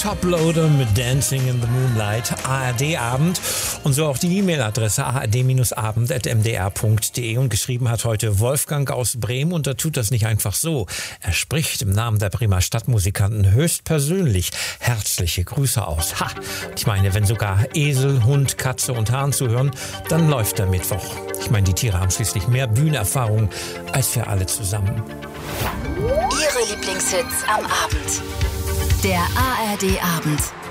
Toploader mit Dancing in the Moonlight, ARD-Abend und so auch die E-Mail-Adresse ard-abend@mdr.de. Und geschrieben hat heute Wolfgang aus Bremen und da tut das nicht einfach so. Er spricht im Namen der Bremer Stadtmusikanten höchstpersönlich herzliche Grüße aus. Ha! Ich meine, wenn sogar Esel, Hund, Katze und Hahn zuhören, dann läuft der Mittwoch. Ich meine, die Tiere haben schließlich mehr Bühnenerfahrung als wir alle zusammen. Ihre Lieblingshits am Abend. Der ARD-Abend.